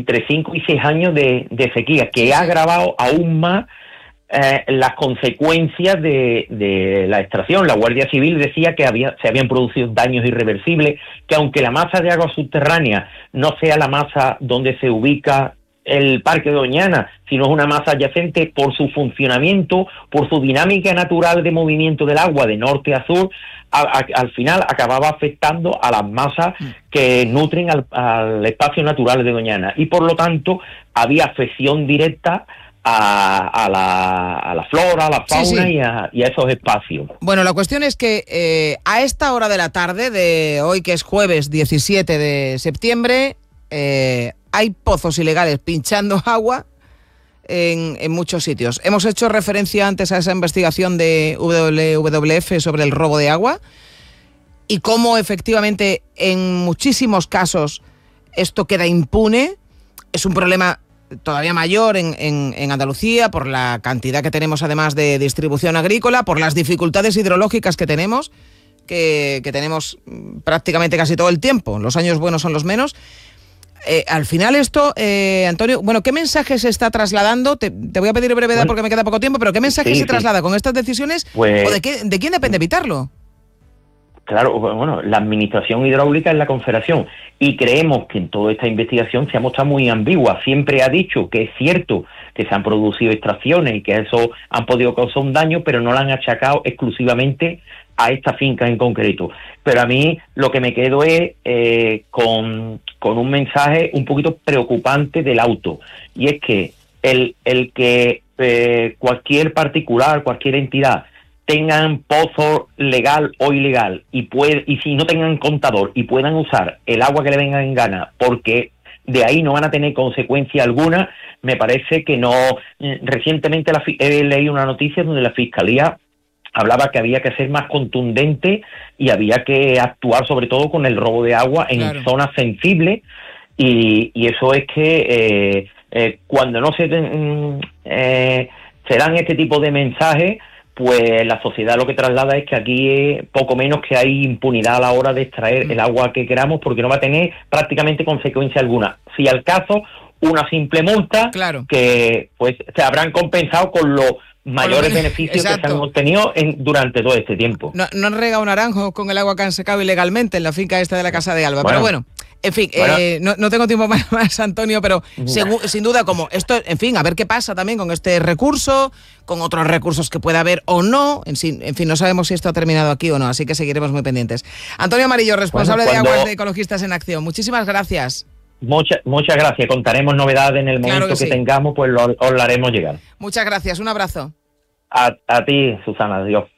entre 5 y 6 años de sequía, que ha agravado aún más las consecuencias de la extracción. La Guardia Civil decía que se habían producido daños irreversibles, que aunque la masa de agua subterránea no sea la masa donde se ubica el Parque de Doñana, sino es una masa adyacente, por su funcionamiento, por su dinámica natural de movimiento del agua de norte a sur, al final acababa afectando a las masas que nutren al espacio natural de Doñana, y por lo tanto había afección directa a la flora, a la fauna, sí. y a esos espacios. Bueno, la cuestión es que a esta hora de la tarde de hoy, que es jueves 17 de septiembre, hay pozos ilegales pinchando agua en muchos sitios. Hemos hecho referencia antes a esa investigación de WWF sobre el robo de agua y cómo efectivamente en muchísimos casos esto queda impune. Es un problema todavía mayor en Andalucía por la cantidad que tenemos además de distribución agrícola, por las dificultades hidrológicas que tenemos, que tenemos prácticamente casi todo el tiempo. Los años buenos son los menos. Al final esto, Antonio, bueno, ¿qué mensaje se está trasladando? Te voy a pedir brevedad porque me queda poco tiempo, pero ¿qué mensaje se traslada con estas decisiones? Pues, ¿o de quién depende evitarlo? Claro, bueno, la administración hidráulica es la Confederación, y creemos que en toda esta investigación se ha mostrado muy ambigua. Siempre ha dicho que es cierto que se han producido extracciones y que eso han podido causar un daño, pero no la han achacado exclusivamente a esta finca en concreto. Pero a mí lo que me quedo es con un mensaje un poquito preocupante del auto, y es que el que cualquier particular, cualquier entidad tengan pozo legal o ilegal y si no tengan contador y puedan usar el agua que le venga en gana, porque de ahí no van a tener consecuencia alguna, me parece que no. Recientemente he leído una noticia donde la Fiscalía hablaba que había que ser más contundente y había que actuar sobre todo con el robo de agua en zonas sensibles, y eso es que cuando no se dan este tipo de mensajes, pues la sociedad lo que traslada es que aquí poco menos que hay impunidad a la hora de extraer el agua que queramos, porque no va a tener prácticamente consecuencia alguna. Si al caso, una simple multa, que pues se habrán compensado con los mayores beneficios que se han obtenido durante todo este tiempo. No han regado naranjos con el agua que han secado ilegalmente en la finca esta de la Casa de Alba, pero bueno. En fin, no tengo tiempo más, Antonio, pero sin duda, como esto, en fin, a ver qué pasa también con este recurso, con otros recursos que pueda haber o no. En fin, no sabemos si esto ha terminado aquí o no, así que seguiremos muy pendientes. Antonio Amarillo, responsable de Aguas de Ecologistas en Acción. Muchísimas gracias. Muchas gracias. Contaremos novedades en el momento que tengamos, pues os la haremos llegar. Muchas gracias. Un abrazo. A ti, Susana. Adiós.